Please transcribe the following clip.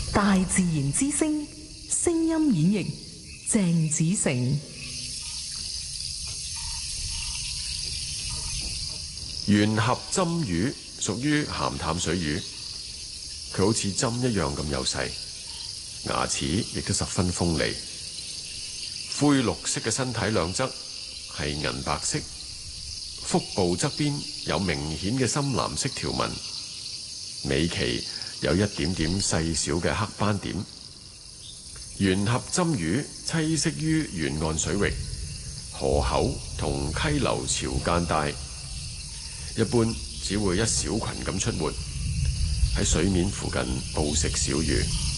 大自然之聲，聲音演繹鄭子誠。 圓合針魚屬於鹹淡水魚，佢好似針一樣咁幼細，牙齒亦都十分鋒利。灰綠色嘅身體兩側係銀白色，腹部側邊有明顯嘅深藍色條紋，尾鰭有一點點細小嘅黑斑點。圓合針魚棲息於沿岸水域、河口同溪流潮間帶，一般只會一小群咁出沒喺水面附近捕食小魚。